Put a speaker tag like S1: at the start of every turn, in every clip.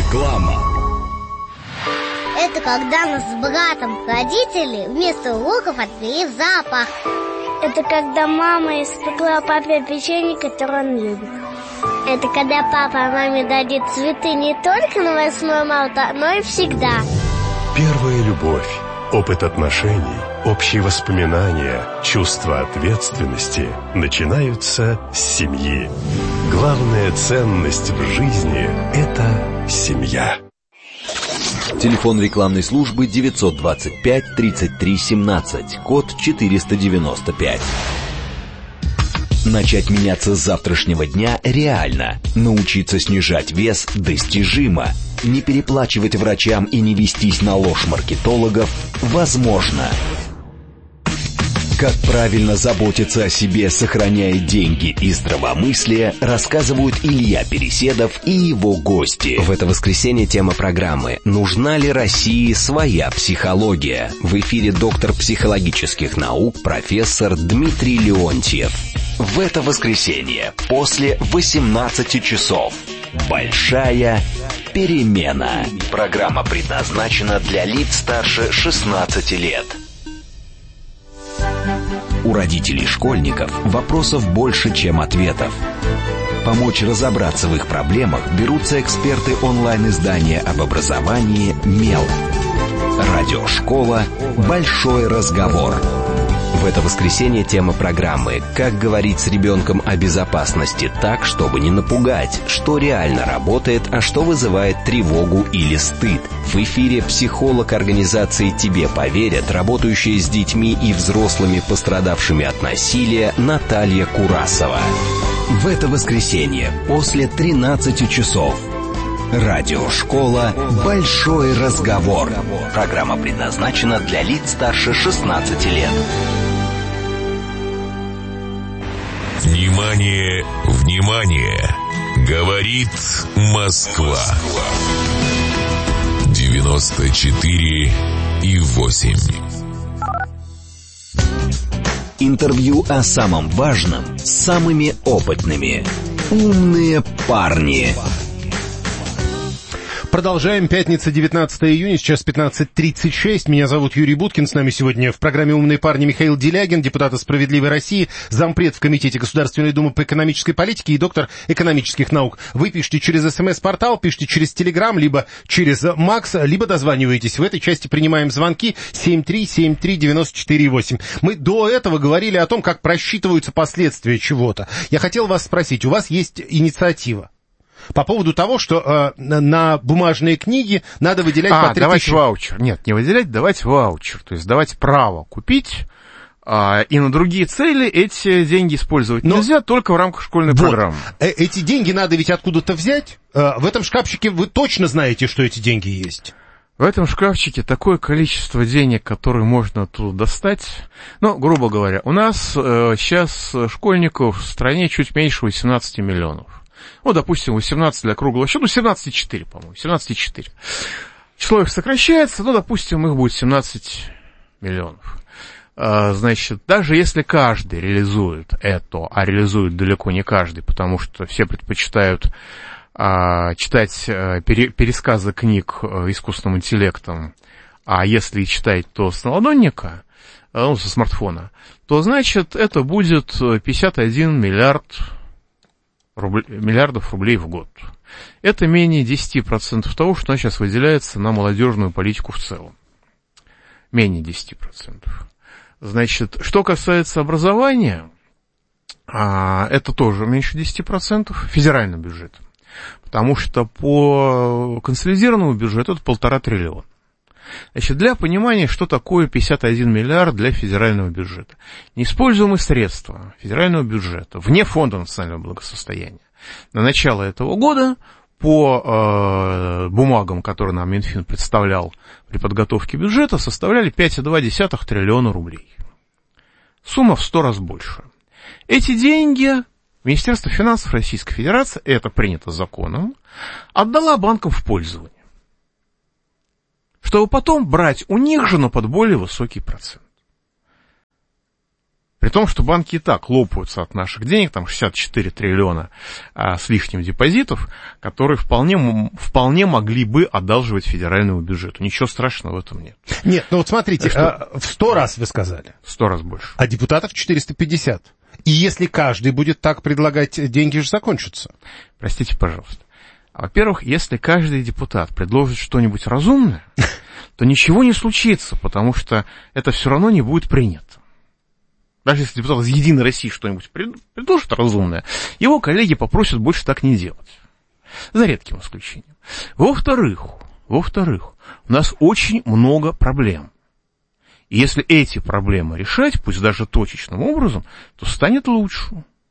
S1: Реклама.
S2: Это когда мы с братом родители вместо уроков отвели в зоопарк.
S3: Это когда мама испекла папе печенье, которое он любит.
S2: Это когда папа маме дадит цветы не только на 8 марта, но и всегда.
S4: Первая любовь, опыт отношений, общие воспоминания, чувство ответственности начинаются с семьи. Главная ценность в жизни – это семья.
S5: Телефон рекламной службы 925 33 17, код 495. Начать меняться с завтрашнего дня реально. Научиться снижать вес достижимо. Не переплачивать врачам и не вестись на ложь маркетологов возможно. Как правильно заботиться о себе, сохраняя деньги и здравомыслие, рассказывают Илья Переседов и его гости.
S6: В это воскресенье тема программы «Нужна ли России своя психология?» В эфире доктор психологических наук, профессор Дмитрий Леонтьев. В это воскресенье после 18 часов. Большая перемена. Программа предназначена для лиц старше 16 лет. У родителей школьников вопросов больше, чем ответов. Помочь разобраться в их проблемах берутся эксперты онлайн-издания об образовании «Мел». Радиошкола «Большой разговор». В это воскресенье тема программы «Как говорить с ребенком о безопасности так, чтобы не напугать, что реально работает, а что вызывает тревогу или стыд». В эфире психолог организации «Тебе поверят», работающая с детьми и взрослыми, пострадавшими от насилия, Наталья Курасова. В это воскресенье после 13 часов. Радиошкола «Большой разговор». Программа предназначена для лиц старше 16 лет.
S7: Внимание, внимание! Говорит Москва. 94,8.
S5: Интервью о самом важном с самыми опытными. Умные парни.
S8: Продолжаем. Пятница, 19 июня, сейчас 15:36. Меня зовут Юрий Буткин. С нами сегодня в программе «Умные парни» Михаил Делягин, депутат от «Справедливой России», зампред в Комитете Государственной Думы по экономической политике и доктор экономических наук. Вы пишите через СМС-портал, пишите через Телеграм, либо через Макс, либо дозваниваетесь. В этой части принимаем звонки 7373948. Мы до этого говорили о том, как просчитываются последствия чего-то. Я хотел вас спросить, у вас есть инициатива по поводу того, что на бумажные книги надо выделять по 3000...
S9: давать ваучер. Нет, не выделять, давать ваучер. То есть давать право купить, и на другие цели эти деньги использовать нельзя, только в рамках школьной программы.
S8: Эти деньги надо ведь откуда-то взять. В этом шкафчике вы точно знаете, что эти деньги есть.
S9: В этом шкафчике такое количество денег, которые можно оттуда достать. Ну, грубо говоря, у нас сейчас школьников в стране чуть меньше 18 миллионов. Ну, допустим, 18 для круглого счета, 17,4, по-моему, 17,4. Число их сокращается, допустим, их будет 17 миллионов. Значит, даже если каждый реализует это, а реализует далеко не каждый, потому что все предпочитают читать пересказы книг искусственным интеллектом, а если читать, то с наладонника, со смартфона, то, значит, это будет 51 миллиардов рублей в год. Это менее 10% того, что сейчас выделяется на молодежную политику в целом. Менее 10%. Значит, что касается образования, это тоже меньше 10% федерального бюджета. Потому что по консолидированному бюджету это 1,5 триллиона. Значит, для понимания, что такое 51 миллиард для федерального бюджета. Неиспользуемые средства федерального бюджета вне фонда национального благосостояния на начало этого года по бумагам, которые нам Минфин представлял при подготовке бюджета, составляли 5,2 триллиона рублей. Сумма в 100 раз больше. Эти деньги Министерство финансов Российской Федерации, это принято законом, отдало банкам в пользование, чтобы потом брать у них же, но под более высокий процент. При том, что банки и так лопаются от наших денег, там 64 триллиона с лишним депозитов, которые вполне могли бы одалживать федеральному бюджету. Ничего страшного в этом нет.
S8: Нет, ну вот смотрите, в 100 раз вы сказали.
S9: В 100 раз больше.
S8: А депутатов 450. И если каждый будет так предлагать, деньги же закончатся.
S9: Простите, пожалуйста. Во-первых, если каждый депутат предложит что-нибудь разумное, то ничего не случится, потому что это все равно не будет принято. Даже если депутат из «Единой России» что-нибудь предложит разумное, его коллеги попросят больше так не делать. За редким исключением. Во-вторых, у нас очень много проблем. И если эти проблемы решать, пусть даже точечным образом, то станет лучше.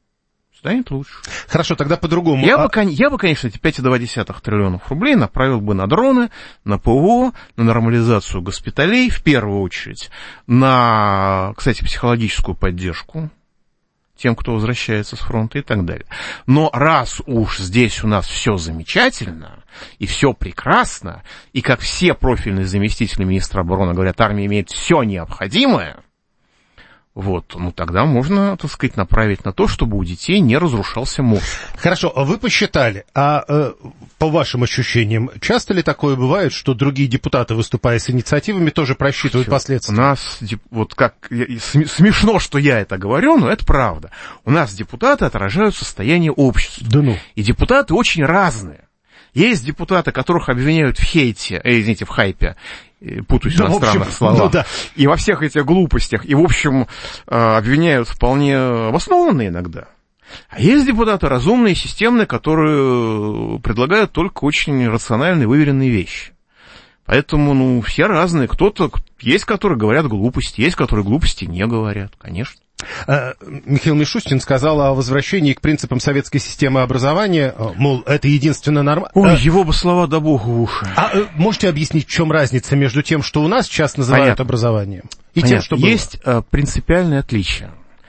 S8: Хорошо, тогда по-другому.
S9: Я бы, конечно, эти 5,2 триллионов рублей направил бы на дроны, на ПВО, на нормализацию госпиталей, в первую очередь, на, кстати, психологическую поддержку тем, кто возвращается с фронта и так далее. Но раз уж здесь у нас все замечательно, и все прекрасно, и как все профильные заместители министра обороны говорят, армия имеет все необходимое, вот, ну тогда можно, так сказать, направить на то, чтобы у детей не разрушался мозг.
S8: Хорошо, а вы посчитали, по вашим ощущениям, часто ли такое бывает, что другие депутаты, выступая с инициативами, тоже просчитывают последствия?
S9: У нас, вот как, смешно, что я это говорю, но это правда. У нас депутаты отражают состояние общества.
S8: Да ну.
S9: И депутаты очень разные. Есть депутаты, которых обвиняют в хейте, в хайпе, путаюсь в иностранных словах,
S8: ну, да.
S9: И во всех этих глупостях, и, в общем, обвиняют вполне обоснованно иногда. А есть депутаты разумные, системные, которые предлагают только очень рациональные, выверенные вещи. Поэтому, все разные. Есть, которые говорят глупости, есть, которые глупости не говорят, конечно.
S8: Михаил Мишустин сказал о возвращении к принципам советской системы образования, мол, это единственно нормально.
S9: Ой, его бы слова да богу в уши.
S8: Можете объяснить, в чем разница между тем, что у нас сейчас называют образованием, и тем, что было?
S9: Есть принципиальное отличие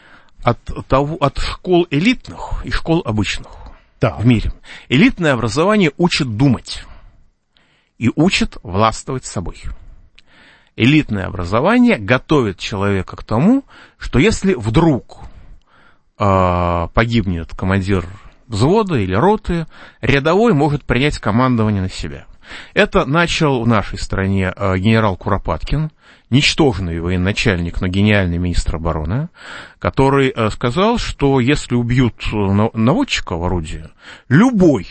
S9: от школ элитных и школ обычных в мире. Элитное образование учит думать и учит властвовать собой. Элитное образование готовит человека к тому, что если вдруг погибнет командир взвода или роты, рядовой может принять командование на себя. Это начал в нашей стране генерал Куропаткин, ничтожный военачальник, но гениальный министр обороны, который сказал, что если убьют наводчика в орудии, любой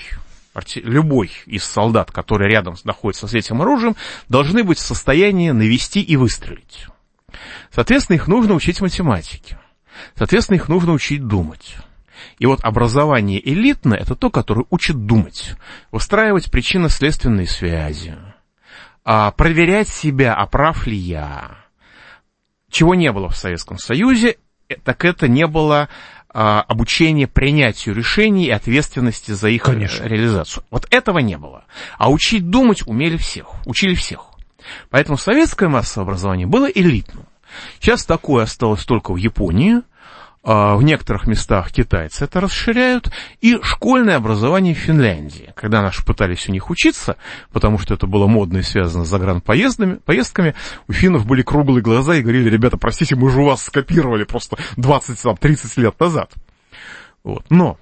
S9: из солдат, которые рядом находятся с этим оружием, должны быть в состоянии навести и выстрелить. Соответственно, их нужно учить математике. Соответственно, их нужно учить думать. И вот образование элитное – это то, которое учит думать, выстраивать причинно-следственные связи, проверять себя, а прав ли я. Чего не было в Советском Союзе, так это не было обучение принятию решений и ответственности за их реализацию. Вот этого не было. А учить думать учили всех. Поэтому советское массовое образование было элитным. Сейчас такое осталось только в Японии, в некоторых местах китайцы это расширяют, и школьное образование в Финляндии. Когда наши пытались у них учиться, потому что это было модно и связано с загранпоездками, у финнов были круглые глаза и говорили: ребята, простите, мы же у вас скопировали просто 20-30 лет назад. Вот. Но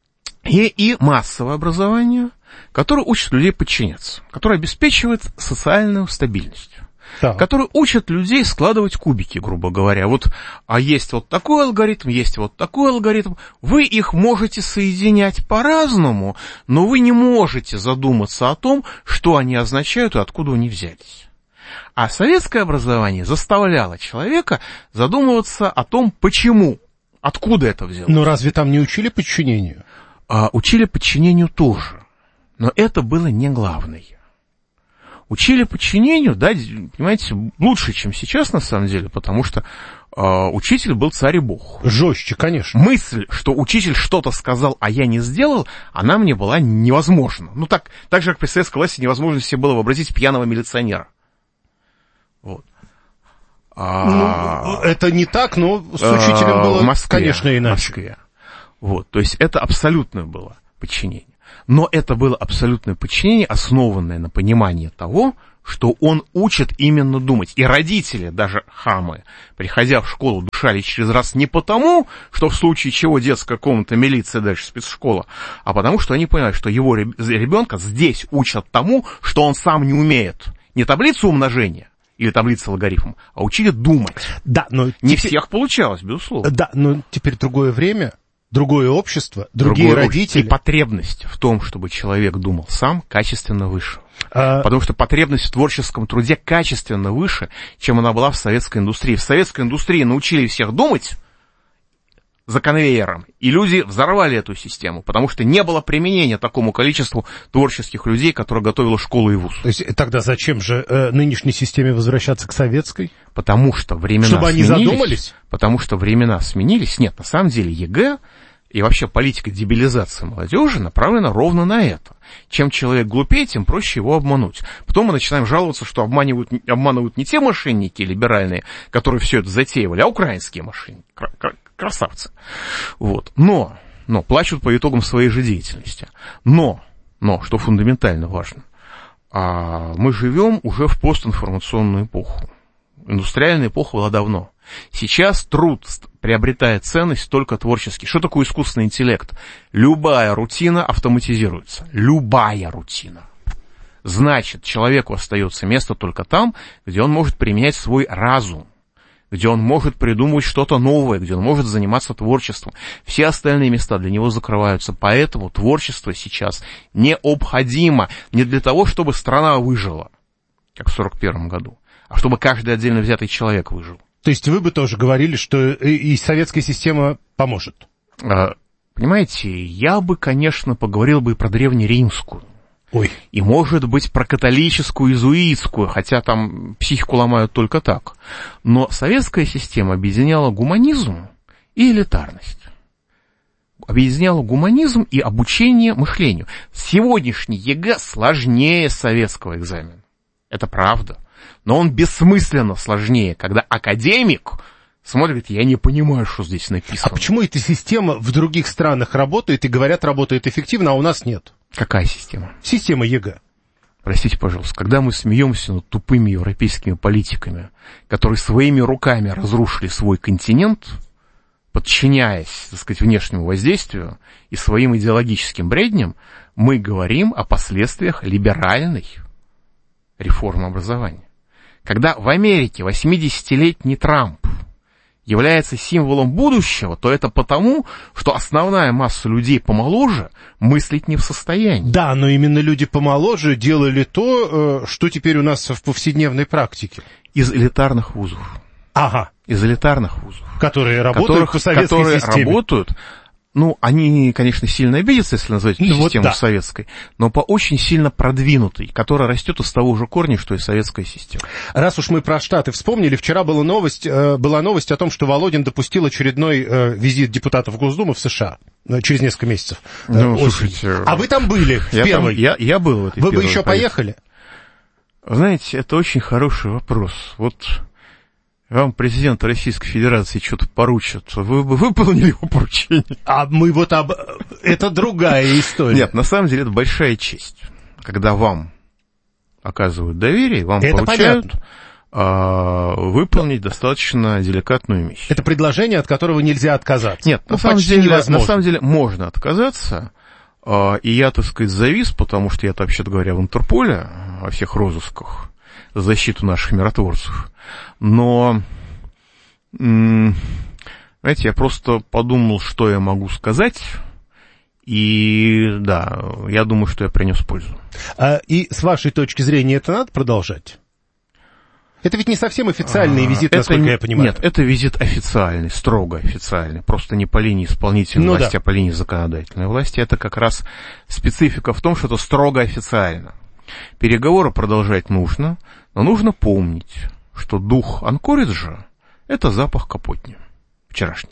S9: и массовое образование, которое учит людей подчиняться, которое обеспечивает социальную стабильность. Которые учат людей складывать кубики, грубо говоря. Есть вот такой алгоритм, есть вот такой алгоритм. Вы их можете соединять по-разному, но вы не можете задуматься о том, что они означают и откуда они взялись. А советское образование заставляло человека задумываться о том, почему, откуда это взялось.
S8: Но разве там не учили подчинению?
S9: Учили подчинению тоже, но это было не главное. Учили подчинению, да, понимаете, лучше, чем сейчас, на самом деле, потому что учитель был царь и бог.
S8: Жестче, конечно.
S9: Мысль, что учитель что-то сказал, а я не сделал, она мне была невозможна. Так же, как при советской власти невозможно себе было вообразить пьяного милиционера. Вот.
S8: Это не так, но с учителем было,
S9: Москве,
S8: конечно, иначе.
S9: В Москве. Вот, то есть это абсолютное было подчинение. Но это было абсолютное подчинение, основанное на понимании того, что он учит именно думать. И родители, даже хамы, приходя в школу, дышали через раз не потому, что в случае чего детская комната, милиция, дальше спецшкола, а потому, что они понимают, что его ребенка здесь учат тому, что он сам не умеет. Не таблицу умножения или таблицу логарифмов, а учили думать.
S8: Да, но
S9: не всех получалось, безусловно.
S8: Да, но теперь другое время, другое общество, другие родители.
S9: И потребность в том, чтобы человек думал сам, качественно выше. Потому что потребность в творческом труде качественно выше, чем она была в советской индустрии. В советской индустрии научили всех думать за конвейером, и люди взорвали эту систему, потому что не было применения такому количеству творческих людей, которые готовила школа и вуз.
S8: То есть тогда зачем же нынешней системе возвращаться к советской?
S9: Потому что времена
S8: Чтобы
S9: сменились.
S8: Они задумались?
S9: Потому что времена сменились. Нет, на самом деле ЕГЭ и вообще политика дебилизации молодежи направлена ровно на это. Чем человек глупее, тем проще его обмануть. Потом мы начинаем жаловаться, что обманывают не те мошенники либеральные, которые все это затеивали, а украинские мошенники. Красавцы. Вот. Но плачут по итогам своей же деятельности. Но, что фундаментально важно, мы живем уже в постинформационную эпоху. Индустриальная эпоха была давно. Сейчас труд приобретает ценность только творческий. Что такое искусственный интеллект? Любая рутина автоматизируется. Любая рутина. Значит, человеку остается место только там, где он может применять свой разум, где он может придумывать что-то новое, где он может заниматься творчеством. Все остальные места для него закрываются. Поэтому творчество сейчас необходимо не для того, чтобы страна выжила, как в 1941 году, а чтобы каждый отдельно взятый человек выжил.
S8: То есть вы бы тоже говорили, что и советская система поможет?
S9: Понимаете, я бы, конечно, поговорил бы и про древнеримскую.
S8: Ой.
S9: И, может быть, про католическую, иезуитскую, хотя там психику ломают только так. Но советская система объединяла гуманизм и элитарность. Объединяла гуманизм и обучение мышлению. Сегодняшний ЕГЭ сложнее советского экзамена. Это правда. Но он бессмысленно сложнее, когда академик смотрит, я не понимаю, что здесь написано.
S8: А почему эта система в других странах работает и, говорят, работает эффективно, а у нас нет?
S9: Какая система?
S8: Система ЕГЭ.
S9: Простите, пожалуйста, когда мы смеемся над тупыми европейскими политиками, которые своими руками разрушили свой континент, подчиняясь, так сказать, внешнему воздействию и своим идеологическим бредням, мы говорим о последствиях либеральной реформы образования. Когда в Америке 80-летний Трамп является символом будущего, то это потому, что основная масса людей помоложе мыслить не в состоянии.
S8: Да, но именно люди помоложе делали то, что теперь у нас в повседневной практике.
S9: Из элитарных вузов.
S8: Ага.
S9: Из элитарных вузов.
S8: Которые работают по советской системе.
S9: Которые работают. Они, конечно, сильно обидятся, если назвать эту систему советской, но по очень сильно продвинутой, которая растет из того же корня, что и советская система.
S8: Раз уж мы про Штаты вспомнили, вчера была новость о том, что Володин допустил очередной визит депутатов Госдумы в США через несколько месяцев.
S9: Слушайте,
S8: а вы там были в первой?
S9: Я был в этой первой.
S8: Вы бы еще поехали?
S9: Знаете, это очень хороший вопрос. Вот вам президент Российской Федерации что-то поручит, вы бы выполнили его поручение?
S8: Это другая история.
S9: Нет, на самом деле это большая честь, когда вам оказывают доверие, вам это поручают выполнить достаточно деликатную вещь.
S8: Это предложение, от которого нельзя отказаться.
S9: Нет, на самом деле можно отказаться, и я, так сказать, завис, потому что я-то, вообще-то говоря, в Интерполе, во всех розысках, за защиту наших миротворцев. Но, знаете, я просто подумал, что я могу сказать, и да, я думаю, что я принес пользу.
S8: И с вашей точки зрения это надо продолжать? Это ведь не совсем официальный визит, насколько я понимаю.
S9: Нет, это визит официальный, строго официальный, просто не по линии исполнительной власти, а по линии законодательной власти. Это как раз специфика в том, что это строго официально. Переговоры продолжать нужно, но нужно помнить, что дух Анкориджа — это запах Капотни, вчерашний.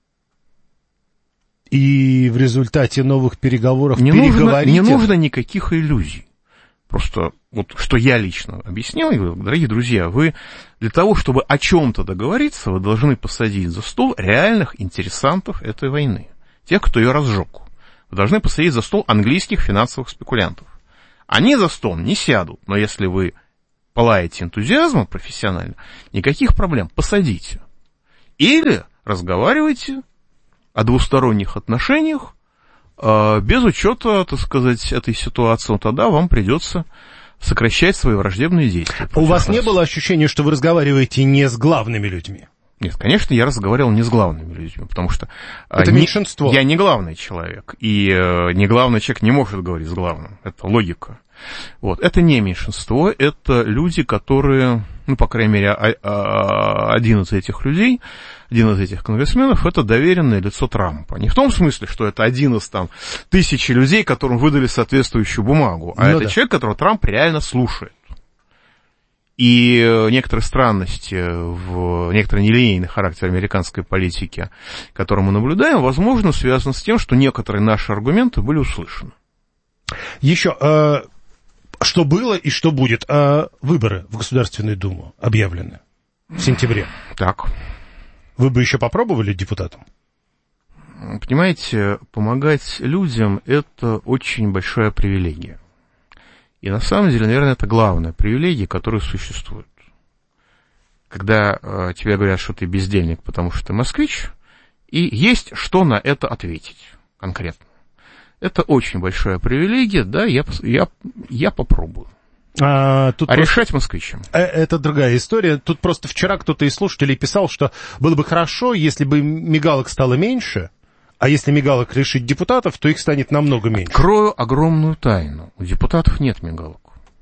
S8: И в результате новых переговоров
S9: не нужно никаких иллюзий. Просто вот что я лично объяснил, и вы, дорогие друзья, вы для того, чтобы о чем-то договориться, вы должны посадить за стол реальных интересантов этой войны, тех, кто ее разжег. Вы должны посадить за стол английских финансовых спекулянтов. Они за стол не сядут, но если вы пылаете энтузиазмом профессионально, никаких проблем, посадите. Или разговаривайте о двусторонних отношениях, без учета, так сказать, этой ситуации, но тогда вам придется сокращать свои враждебные действия.
S8: У вас не было ощущения, что вы разговариваете не с главными людьми?
S9: Нет, конечно, я разговаривал не с главными людьми, потому что
S8: это меньшинство.
S9: Я не главный человек, и не главный человек не может говорить с главным. Это логика. Вот. Это не меньшинство, это люди, которые, ну, по крайней мере, один из этих людей, один из этих конгрессменов, это доверенное лицо Трампа. Не в том смысле, что это один из там тысячи людей, которым выдали соответствующую бумагу, а это человек, которого Трамп реально слушает. И некоторые странности, некоторый нелинейный характер американской политики, который мы наблюдаем, возможно, связан с тем, что некоторые наши аргументы были услышаны.
S8: Еще, что было и что будет? Выборы в Государственную Думу объявлены в сентябре.
S9: Так.
S8: Вы бы еще попробовали депутатом?
S9: Понимаете, помогать людям – это очень большая привилегия. И на самом деле, наверное, это главная привилегия, которая существует. Когда тебе говорят, что ты бездельник, потому что ты москвич, и есть что на это ответить конкретно. Это очень большая привилегия, да, я попробую. Решать москвичам.
S8: Это другая история. Тут просто вчера кто-то из слушателей писал, что было бы хорошо, если бы мигалок стало меньше, а если мигалок лишить депутатов, то их станет намного меньше.
S9: Открою огромную тайну. У депутатов нет мигалок.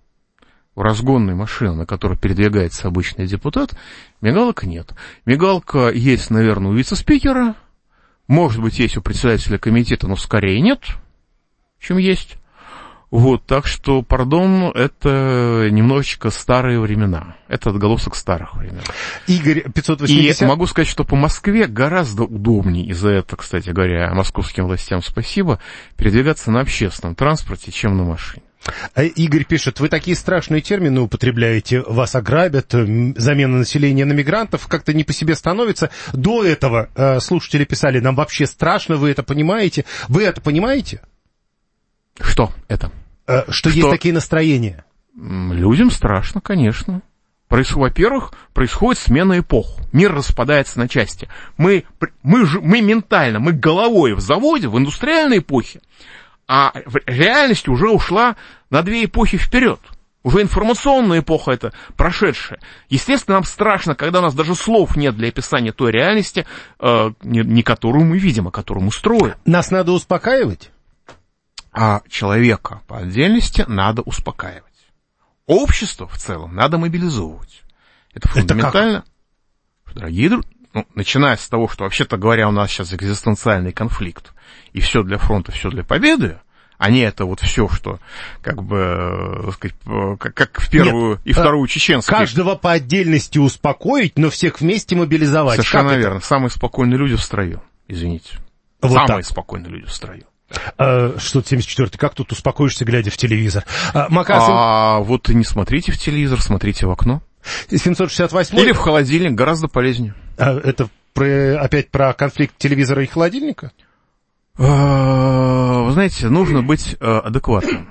S9: У разгонной машины, на которой передвигается обычный депутат, мигалок нет. Мигалка есть, наверное, у вице-спикера, может быть, есть у председателя комитета, но скорее нет, чем есть. Вот, так что, пардон, это немножечко старые времена. Это отголосок старых времен.
S8: Игорь, 580...
S9: И могу сказать, что по Москве гораздо удобнее, и за это, кстати говоря, московским властям спасибо, передвигаться на общественном транспорте, чем на машине.
S8: Игорь пишет, вы такие страшные термины употребляете, вас ограбят, замена населения на мигрантов, как-то не по себе становится. До этого слушатели писали, нам вообще страшно, вы это понимаете? Вы это понимаете?
S9: Что это?
S8: Что есть такие настроения?
S9: Людям страшно, конечно. Во-первых, происходит смена эпох. Мир распадается на части. Мы ментально, мы головой в заводе, в индустриальной эпохе, а реальность уже ушла на 2 эпохи вперед. Уже информационная эпоха это прошедшая. Естественно, нам страшно, когда у нас даже слов нет для описания той реальности, не которую мы видим, а которую мы строим.
S8: Нас надо успокаивать?
S9: А человека по отдельности надо успокаивать. Общество в целом надо мобилизовывать. Это фундаментально. Дорогие друзья, начиная с того, что, вообще-то говоря, у нас сейчас экзистенциальный конфликт, и все для фронта, все для победы, а не это вот все, что, как бы, так сказать, как в первую и вторую чеченскую.
S8: Каждого по отдельности успокоить, но всех вместе мобилизовать.
S9: Совершенно верно. Самые спокойные люди в строю, извините.
S8: Вот
S9: самые
S8: так.
S9: Спокойные люди в строю.
S8: Что 74-й, как тут успокоишься, глядя в телевизор?
S9: Вот и не смотрите в телевизор, смотрите в окно.
S8: 768
S9: Или в холодильник, гораздо полезнее.
S8: Это опять про конфликт телевизора и холодильника?
S9: Вы знаете, нужно быть адекватным.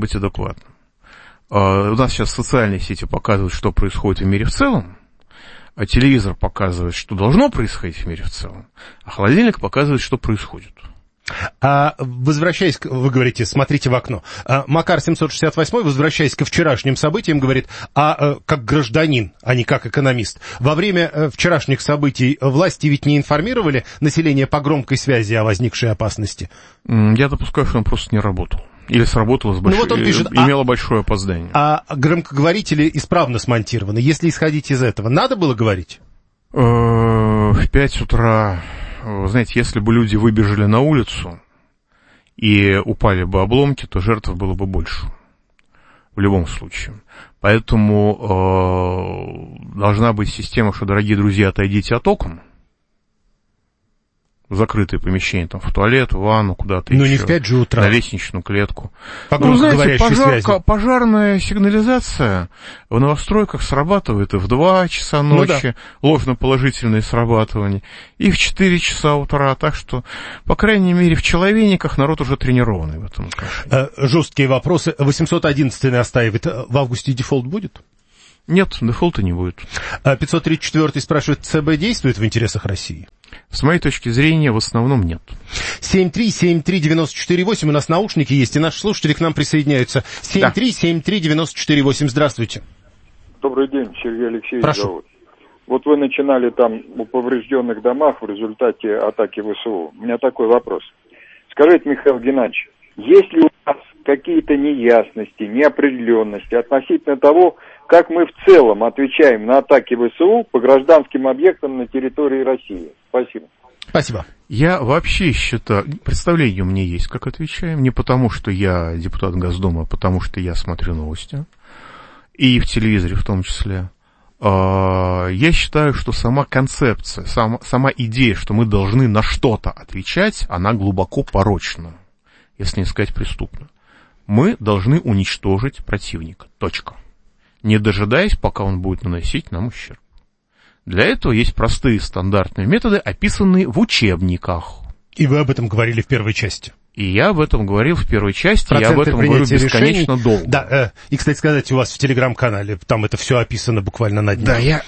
S9: У нас сейчас социальные сети показывают, что происходит в мире в целом, а телевизор показывает, что должно происходить в мире в целом, а холодильник показывает, что происходит.
S8: Возвращаясь, вы говорите, смотрите в окно. Макар 768, возвращаясь ко вчерашним событиям, говорит, как гражданин, а не как экономист. Во время вчерашних событий власти ведь не информировали население по громкой связи о возникшей опасности?
S9: Я допускаю, что он просто не работал. Или сработало с большой...
S8: он пишет,
S9: имело большое опоздание.
S8: А громкоговорители исправно смонтированы. Если исходить из этого, надо было говорить?
S9: В 5 утра... Вы знаете, если бы люди выбежали на улицу и упали бы обломки, то жертв было бы больше. В любом случае. Поэтому должна быть система, что, дорогие друзья, отойдите от окон. В закрытые помещения, там, в туалет, в ванну, куда-то еще.
S8: Но не в 5 же утра.
S9: На лестничную клетку.
S8: Знаете,
S9: пожарная сигнализация в новостройках срабатывает и в 2 часа ночи, ложноположительные срабатывания, и в 4 часа утра. Так что, по крайней мере, в человейниках народ уже тренированный в этом отношении.
S8: Жесткие вопросы. 811 настаивает. В августе дефолт будет?
S9: Нет, дефолта не будет.
S8: 534-й спрашивает, ЦБ действует в интересах России?
S9: С моей точки зрения, в основном нет.
S8: 7373948, у нас наушники есть, и наши слушатели к нам присоединяются. 7373948, здравствуйте.
S1: Добрый день, Сергей Алексеевич.
S8: Прошу.
S1: Зовут. Вот вы начинали там о поврежденных домах в результате атаки ВСУ. У меня такой вопрос. Скажите, Михаил Геннадьевич, есть ли у нас какие-то неясности, неопределенности относительно того, как мы в целом отвечаем на атаки ВСУ по гражданским объектам на территории России? Спасибо.
S8: Спасибо.
S9: Я вообще считаю, представление у меня есть, как отвечаем, не потому, что я депутат Госдумы, а потому, что я смотрю новости, и в телевизоре в том числе. Я считаю, что сама концепция, сама идея, что мы должны на что-то отвечать, она глубоко порочна, если не сказать преступна. Мы должны уничтожить противника. Точка. Не дожидаясь, пока он будет наносить нам ущерб. Для этого есть простые стандартные методы, описанные в учебниках.
S8: И вы об этом говорили в первой части.
S9: И я об этом говорил в первой части, я об этом говорю бесконечно решений. Долго.
S8: Да, и, кстати сказать, у вас в Телеграм-канале, там это все описано буквально на днях.
S9: Да, я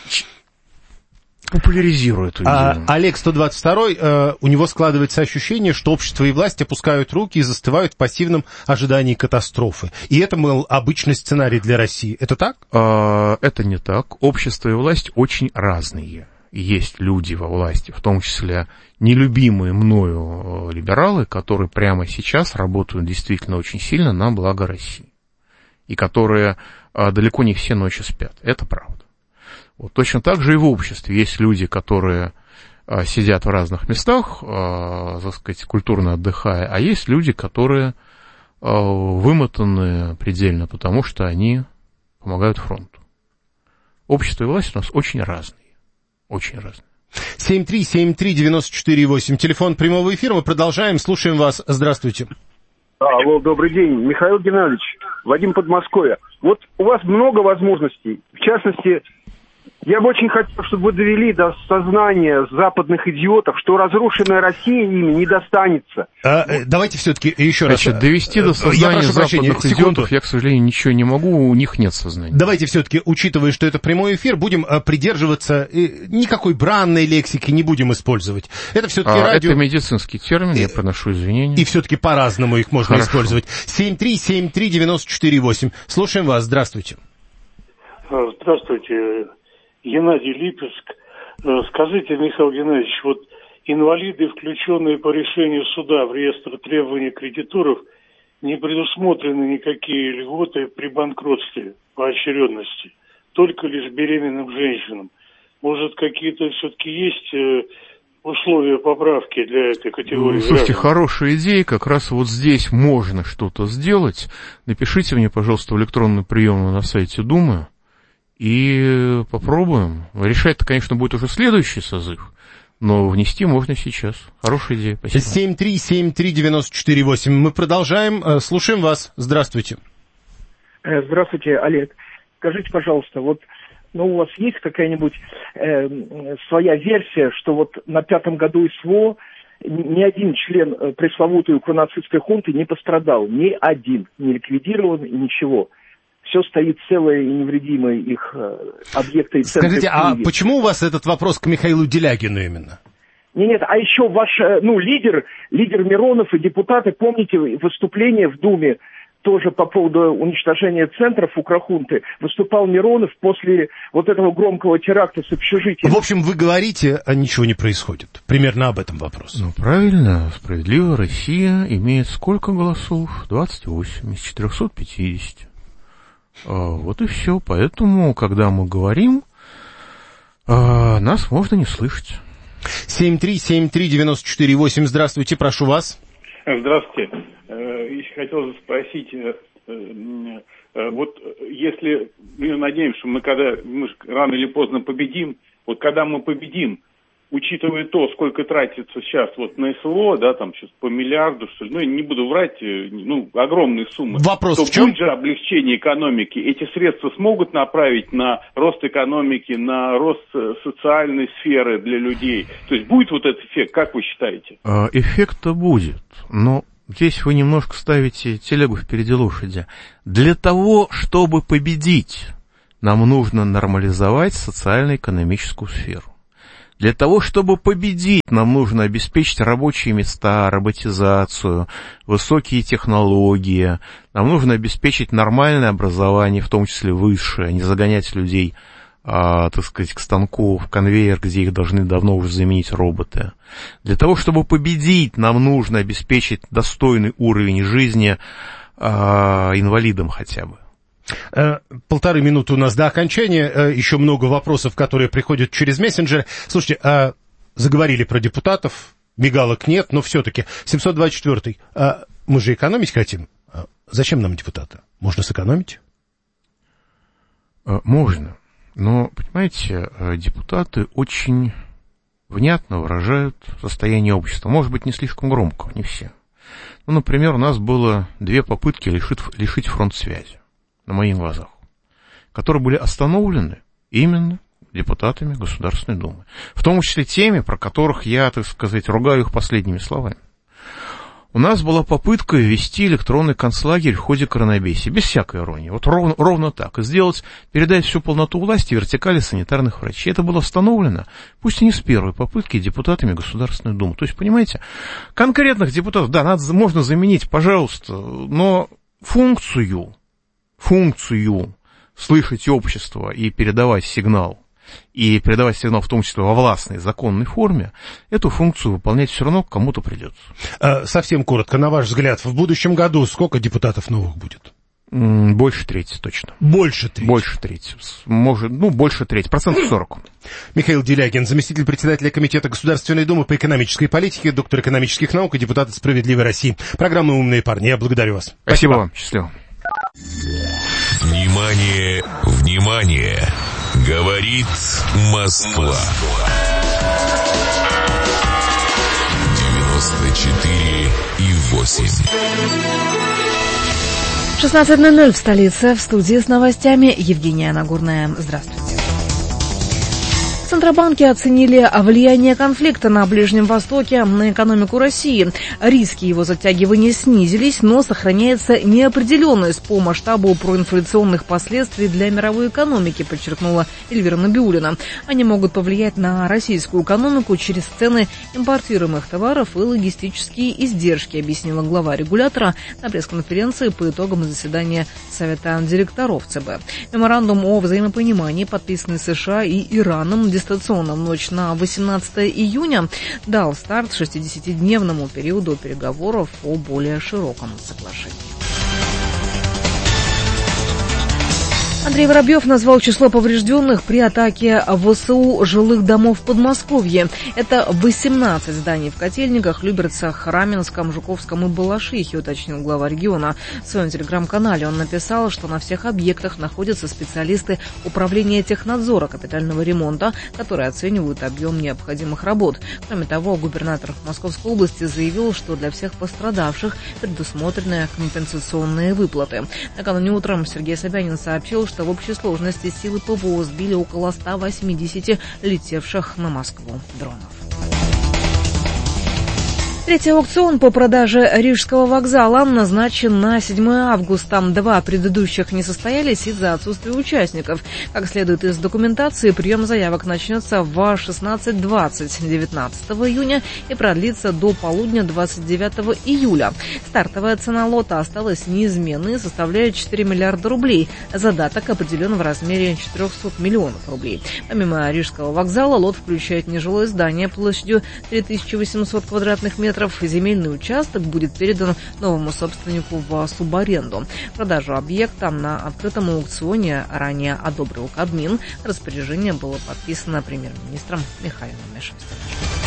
S9: популяризирую эту идею.
S8: Олег 122, у него складывается ощущение, что общество и власть опускают руки и застывают в пассивном ожидании катастрофы. И это, мол, обычный сценарий для России. Это так?
S9: Это не так. Общество и власть очень разные. Есть люди во власти, в том числе нелюбимые мною либералы, которые прямо сейчас работают действительно очень сильно на благо России. И которые далеко не все ночи спят. Это правда. Вот точно так же и в обществе есть люди, которые сидят в разных местах, так сказать, культурно отдыхая, а есть люди, которые вымотаны предельно, потому что они помогают фронту. Общество и власть у нас очень разные. Очень разные.
S8: 7373948. Телефон прямого эфира. Мы продолжаем. Слушаем вас. Здравствуйте.
S10: Алло, добрый день. Михаил Геннадьевич, Вадим, Подмосковье. Вот у вас много возможностей. В частности, я бы очень хотел, чтобы вы довели до сознания западных идиотов, что разрушенная Россия ими не достанется.
S8: Давайте все-таки еще раз.
S9: Значит, довести до сознания западных идиотов я, к сожалению, ничего не могу, у них нет сознания.
S8: Давайте все-таки, учитывая, что это прямой эфир, будем придерживаться, никакой бранной лексики не будем использовать. Это все-таки радио...
S9: Это медицинский термин, я приношу извинения.
S8: И все-таки по-разному их можно использовать. 7373948. Слушаем вас. Здравствуйте.
S11: Здравствуйте. Геннадий, Липецк. Скажите, Михаил Геннадьевич, вот инвалиды, включенные по решению суда в реестр требований кредиторов, не предусмотрены никакие льготы при банкротстве по очередности, только лишь беременным женщинам. Может, какие-то все-таки есть условия поправки для этой категории?
S9: Слушайте, хорошая идея, как раз вот здесь можно что-то сделать. Напишите мне, пожалуйста, в электронную приемную на сайте Думы. И попробуем. Решать-то, конечно, будет уже следующий созыв, но внести можно сейчас. Хорошая идея. Спасибо.
S8: 7373948. Мы продолжаем. Слушаем вас. Здравствуйте.
S10: Здравствуйте, Олег. Скажите, пожалуйста, вот у вас есть какая-нибудь своя версия, что вот на 5-м году СВО ни один член пресловутой укронацистской хунты не пострадал? Ни один. Не ликвидирован, ничего. Все стоит целое и невредимое их объекты и центры.
S8: Скажите, а почему у вас этот вопрос к Михаилу Делягину именно?
S10: Нет, а еще ваш лидер Миронов и депутаты, помните выступление в Думе тоже по поводу уничтожения центров укрохунты? Выступал Миронов после вот этого громкого теракта с общежитием.
S8: В общем, вы говорите, а ничего не происходит. Примерно об этом вопрос.
S9: Правильно. Справедливая Россия имеет сколько голосов? 28 из 450. Вот и все. Поэтому, когда мы говорим, нас можно не слышать.
S8: 7373948. Здравствуйте, прошу вас.
S11: Здравствуйте. Еще хотел спросить, вот если мы надеемся, что мы рано или поздно победим, вот когда мы победим, учитывая то, сколько тратится сейчас вот на СВО, да, там сейчас по миллиарду, что ли, я не буду врать, огромные суммы.
S8: Вопрос
S11: то
S8: в чем?
S11: Будет же облегчение экономики. Эти средства смогут направить на рост экономики, на рост социальной сферы для людей. То есть будет вот этот эффект, как вы считаете?
S9: Эффект-то будет, но здесь вы немножко ставите телегу впереди лошади. Для того, чтобы победить, Нам нужно нормализовать социально-экономическую сферу. Для того, чтобы победить, нам нужно обеспечить рабочие места, роботизацию, высокие технологии. Нам нужно обеспечить нормальное образование, в том числе высшее, не загонять людей, так сказать, к станку, в конвейер, где их должны давно уже заменить роботы. Для того, чтобы победить, нам нужно обеспечить достойный уровень жизни инвалидам хотя бы.
S8: 1,5 минуты у нас до окончания. Еще много вопросов, которые приходят через мессенджеры. Слушайте, заговорили про депутатов, мигалок нет, но все-таки 724-й. Мы же экономить хотим. Зачем нам депутаты? Можно сэкономить?
S9: Можно. Но, понимаете, депутаты очень внятно выражают состояние общества. Может быть, не слишком громко, не все. Ну, например, у нас было 2 попытки лишить фронт связи на моих глазах, которые были остановлены именно депутатами Государственной Думы. В том числе теми, про которых я, так сказать, ругаю их последними словами. У нас была попытка ввести электронный концлагерь в ходе коронабесия, без всякой иронии. Вот ровно так. И передать всю полноту власти вертикали санитарных врачей. Это было остановлено, пусть и не с первой попытки, депутатами Государственной Думы. То есть, понимаете, конкретных депутатов, да, можно заменить, пожалуйста, но функцию слышать общество и передавать сигнал в том числе во властной, законной форме, эту функцию выполнять все равно кому-то придется.
S8: Совсем коротко, на ваш взгляд, в будущем году сколько депутатов новых будет?
S9: Больше трети, точно.
S8: Больше трети?
S9: Больше трети. Больше трети, 40%.
S8: Михаил Делягин, заместитель председателя Комитета Государственной Думы по экономической политике, доктор экономических наук и депутат от «Справедливой России». Программа «Умные парни». Я благодарю вас.
S9: Спасибо вам. Счастливо.
S7: Внимание, внимание! Говорит Москва. 94,8.
S12: 16:00 в столице. В студии с новостями Евгения Нагорная. Здравствуйте. Центробанки оценили влияние конфликта на Ближнем Востоке на экономику России. Риски его затягивания снизились, но сохраняется неопределенность по масштабу проинфляционных последствий для мировой экономики, подчеркнула Эльвира Набиуллина. Они могут повлиять на российскую экономику через цены импортируемых товаров и логистические издержки, объяснила глава регулятора на пресс-конференции по итогам заседания Совета директоров ЦБ. Меморандум о взаимопонимании, подписанный США и Ираном, дистанционно в ночь на 18 июня дал старт 60-дневному периоду переговоров о более широком соглашении. Андрей Воробьев назвал число поврежденных при атаке ВСУ жилых домов в Подмосковье. Это 18 зданий в Котельниках, Люберцах, Раменском, Жуковском и Балашихе, уточнил глава региона. В своем телеграм-канале он написал, что на всех объектах находятся специалисты управления технадзора капитального ремонта, которые оценивают объем необходимых работ. Кроме того, губернатор Московской области заявил, что для всех пострадавших предусмотрены компенсационные выплаты. Накануне утром Сергей Собянин сообщил, что в общей сложности силы ПВО сбили около 180 летевших на Москву дронов. Третий аукцион по продаже Рижского вокзала назначен на 7 августа. 2 предыдущих не состоялись из-за отсутствия участников. Как следует из документации, прием заявок начнется в 16:20 19 июня и продлится до полудня 29 июля. Стартовая цена лота осталась неизменной и составляет 4 миллиарда рублей. Задаток определен в размере 400 миллионов рублей. Помимо Рижского вокзала, лот включает нежилое здание площадью 3800 квадратных метров. Земельный участок будет передан новому собственнику в субаренду. Продажу объекта на открытом аукционе ранее одобрил Кабмин. Распоряжение было подписано премьер-министром Михаилом Мишустиным.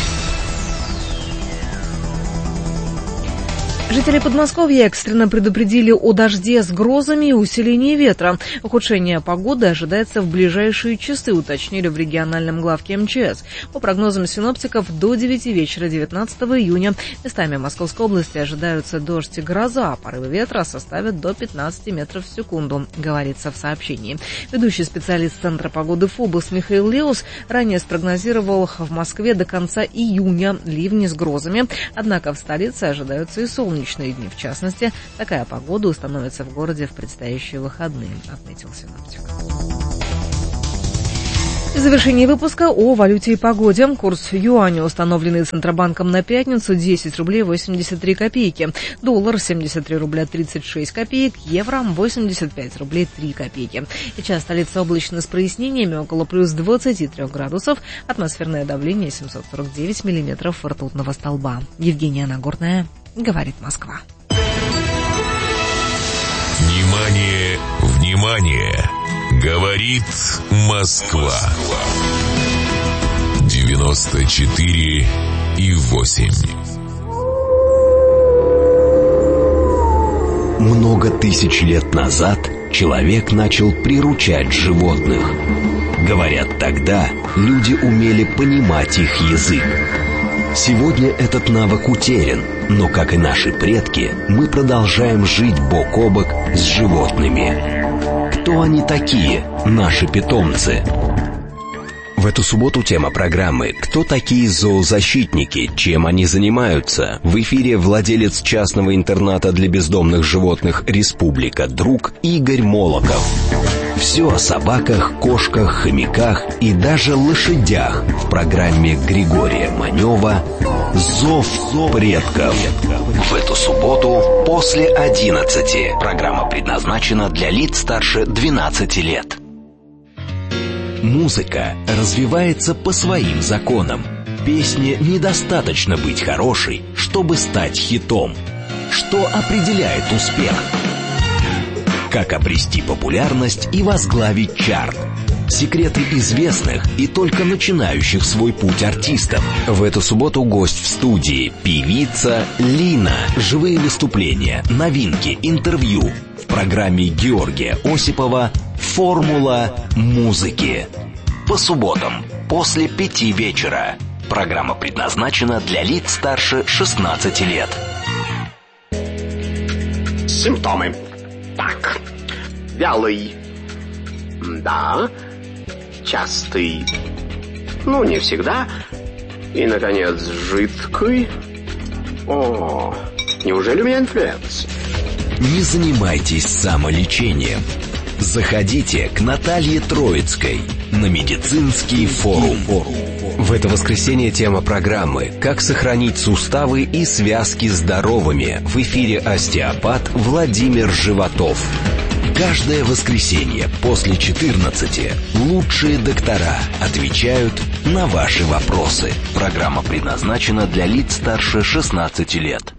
S12: Жители Подмосковья экстренно предупредили о дожде с грозами и усилении ветра. Ухудшение погоды ожидается в ближайшие часы, уточнили в региональном главке МЧС. По прогнозам синоптиков, до 9 вечера 19 июня местами Московской области ожидаются дождь и гроза, а порывы ветра составят до 15 метров в секунду, говорится в сообщении. Ведущий специалист Центра погоды ФОБОС Михаил Леус ранее спрогнозировал в Москве до конца июня ливни с грозами, однако в столице ожидаются и солнечные солнечные дни в частности. Такая погода установится в городе в предстоящие выходные, отметил синоптик. В завершении выпуска о валюте и погоде. Курс юаня, установленный Центробанком на пятницу, 10 рублей 83 копейки. Доллар 73 рубля 36 копеек. Евро 85 рублей 3 копейки. Сейчас столица облачно с прояснениями, около плюс 23 градусов. Атмосферное давление 749 миллиметров ртутного столба. Евгения Нагорная, говорит Москва.
S7: Внимание, внимание! Говорит Москва. 94,8.
S5: Много тысяч лет назад человек начал приручать животных. Говорят, тогда люди умели понимать их язык. Сегодня этот навык утерян, но, как и наши предки, мы продолжаем жить бок о бок с животными. Кто они такие, наши питомцы? В эту субботу тема программы «Кто такие зоозащитники? Чем они занимаются?» В эфире владелец частного интерната для бездомных животных «Республика Друг» Игорь Молоков. Все о собаках, кошках, хомяках и даже лошадях в программе Григория Манева «Зов предков». В эту субботу после 11. Программа предназначена для лиц старше 12 лет. Музыка развивается по своим законам. Песне недостаточно быть хорошей, чтобы стать хитом. Что определяет успех? Как обрести популярность и возглавить чарт? Секреты известных и только начинающих свой путь артистов. В эту субботу гость в студии — певица Лина. Живые выступления, новинки, интервью. В программе Георгия Осипова «Формула музыки». По субботам после 5 вечера. Программа предназначена для лиц старше 16 лет.
S13: Симптомы. Так, вялый. Да. Частый. Ну, не всегда. И, наконец, жидкий. О, неужели у меня инфлюенс?
S5: Не занимайтесь самолечением. Заходите к Наталье Троицкой на медицинский форум. В это воскресенье тема программы «Как сохранить суставы и связки здоровыми». В эфире остеопат Владимир Животов. Каждое воскресенье после 14 лучшие доктора отвечают на ваши вопросы. Программа предназначена для лиц старше 16 лет.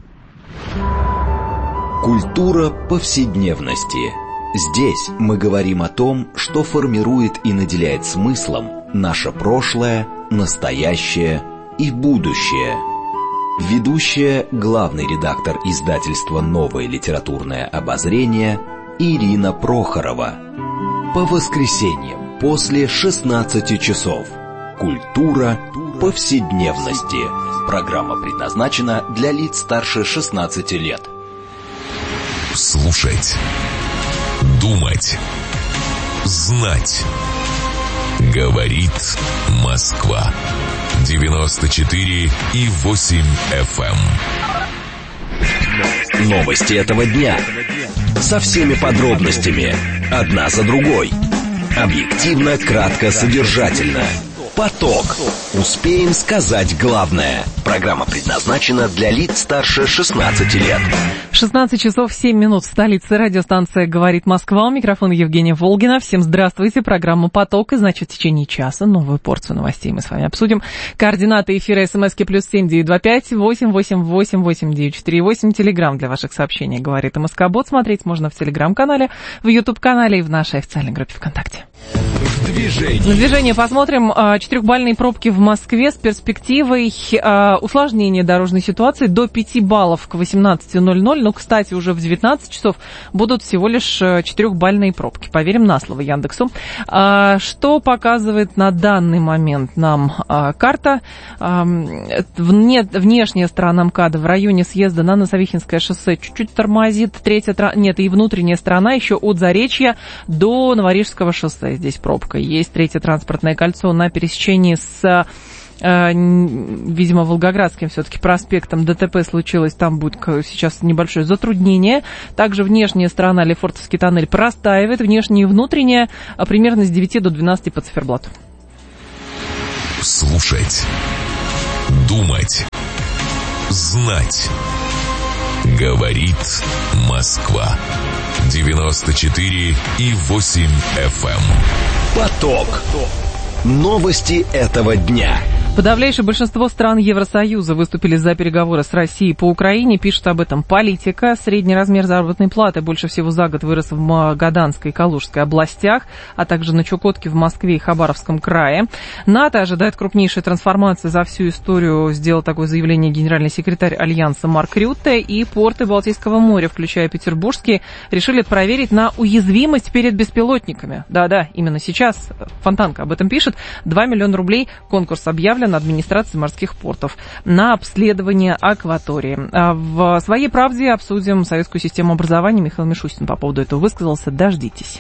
S5: Культура повседневности. Здесь мы говорим о том, что формирует и наделяет смыслом наше прошлое, настоящее и будущее. Ведущая, главный редактор издательства «Новое литературное обозрение» Ирина Прохорова. По воскресеньям после 16 часов. Культура повседневности. Программа предназначена для лиц старше 16 лет.
S7: Слушать. Думать. Знать. Говорит Москва. 94,8 FM.
S5: Новости этого дня. Со всеми подробностями. Одна за другой. Объективно, кратко, содержательно. Поток. Успеем сказать главное. Программа предназначена для лиц старше 16 лет.
S12: 16 часов 7 минут в столице. Радиостанция «Говорит Москва». У микрофона Евгения Волгина. Всем здравствуйте. Программа «Поток». И, значит, в течение часа новую порцию новостей мы с вами обсудим. Координаты эфира СМСки +7 925 888 8948. Телеграм для ваших сообщений «Говорит МСК-бот». Смотреть можно в Телеграм-канале, в Ютуб-канале и в нашей официальной группе ВКонтакте. Движение посмотрим. 4-бальные пробки в Москве с перспективой усложнения дорожной ситуации до 5 баллов к 18:00. Но, кстати, уже в 19 часов будут всего лишь 4-бальные пробки. Поверим на слово Яндексу. Что показывает на данный момент нам карта? Внешняя сторона МКАДа в районе съезда на Носовихинское шоссе чуть-чуть тормозит. И внутренняя сторона еще от Заречья до Новорижского шоссе. Здесь пробка. Есть третье транспортное кольцо на пересечении с видимо, Волгоградским все-таки проспектом ДТП случилось, там будет сейчас небольшое затруднение. Также внешняя сторона Лефортовский тоннель простаивает, внешняя и внутренняя примерно с 9 до 12 по циферблату.
S7: Слушать, думать, знать. Говорит Москва. 94,8 FM.
S4: Поток. Новости этого дня.
S12: Подавляющее большинство стран Евросоюза выступили за переговоры с Россией по Украине, пишет об этом Политика. Средний размер заработной платы больше всего за год вырос в Магаданской и Калужской областях, а также на Чукотке, в Москве и Хабаровском крае. НАТО ожидает крупнейшей трансформации за всю историю, сделал такое заявление генеральный секретарь Альянса Марк Рютте, и порты Балтийского моря, включая Петербургский, решили проверить на уязвимость перед беспилотниками. Да-да, именно сейчас Фонтанка об этом пишет. 2 миллиона рублей конкурс объявлен администрации морских портов на обследование акватории. В своей правде обсудим советскую систему образования. Михаил Мишустин по поводу этого высказался. Дождитесь.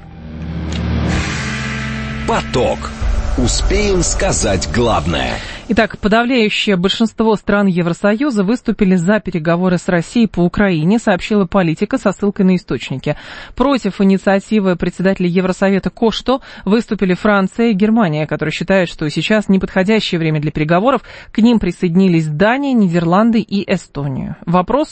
S4: Поток. Успеем сказать главное.
S12: Итак, подавляющее большинство стран Евросоюза выступили за переговоры с Россией по Украине, сообщила Политика со ссылкой на источники. Против инициативы председателя Евросовета Кошто выступили Франция и Германия, которые считают, что сейчас неподходящее время для переговоров. К ним присоединились Дания, Нидерланды и Эстония. Вопрос,